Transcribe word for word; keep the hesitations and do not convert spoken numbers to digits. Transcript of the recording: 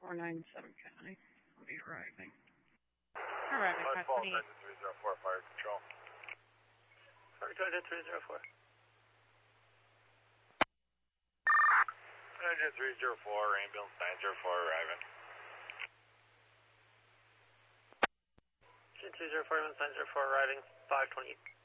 four nine seven County. I'll be arriving. Arriving, Five Falls, County. engine three zero four, fire control. Fire control, engine three zero four. Engine three zero four, ambulance nine zero four arriving. Engine three zero four, ambulance nine zero four arriving, five twenty.